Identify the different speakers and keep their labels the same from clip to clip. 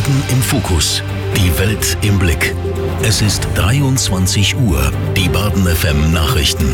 Speaker 1: Baden im Fokus. Die Welt im Blick. Es ist 23 Uhr. Die Baden FM Nachrichten.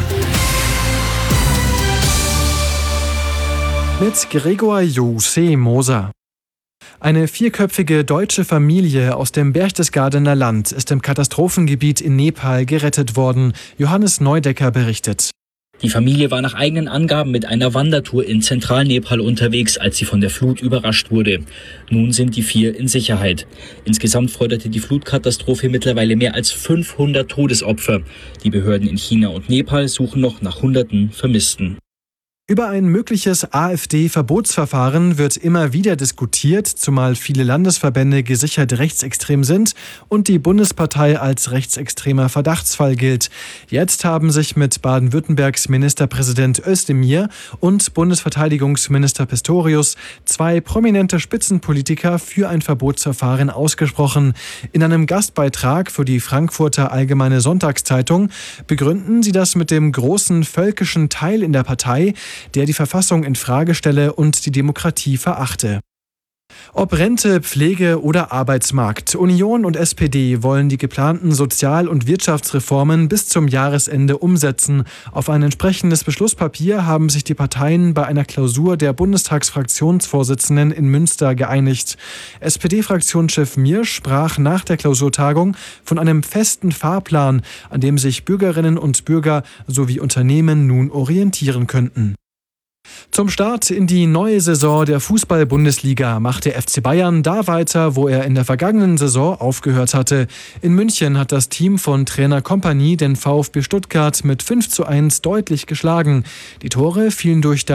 Speaker 2: Mit Gregor Jose Moser. Eine 4-köpfige deutsche Familie aus dem Berchtesgadener Land ist im Katastrophengebiet in Nepal gerettet worden. Johannes Neudecker berichtet.
Speaker 3: Die Familie war nach eigenen Angaben mit einer Wandertour in Zentralnepal unterwegs, als sie von der Flut überrascht wurde. Nun sind die 4 in Sicherheit. Insgesamt forderte die Flutkatastrophe mittlerweile mehr als 500 Todesopfer. Die Behörden in China und Nepal suchen noch nach Hunderten Vermissten.
Speaker 2: Über ein mögliches AfD-Verbotsverfahren wird immer wieder diskutiert, zumal viele Landesverbände gesichert rechtsextrem sind und die Bundespartei als rechtsextremer Verdachtsfall gilt. Jetzt haben sich mit Baden-Württembergs Ministerpräsident Özdemir und Bundesverteidigungsminister Pistorius 2 prominente Spitzenpolitiker für ein Verbotsverfahren ausgesprochen. In einem Gastbeitrag für die Frankfurter Allgemeine Sonntagszeitung begründen sie das mit dem großen völkischen Teil in der Partei, der die Verfassung in Frage stelle und die Demokratie verachte. Ob Rente, Pflege oder Arbeitsmarkt, Union und SPD wollen die geplanten Sozial- und Wirtschaftsreformen bis zum Jahresende umsetzen. Auf ein entsprechendes Beschlusspapier haben sich die Parteien bei einer Klausur der Bundestagsfraktionsvorsitzenden in Münster geeinigt. SPD-Fraktionschef Miersch sprach nach der Klausurtagung von einem festen Fahrplan, an dem sich Bürgerinnen und Bürger sowie Unternehmen nun orientieren könnten. Zum Start in die neue Saison der Fußball-Bundesliga macht der FC Bayern da weiter, wo er in der vergangenen Saison aufgehört hatte. In München hat das Team von Trainer Kompany den VfB Stuttgart mit 5:1 deutlich geschlagen. Die Tore fielen durch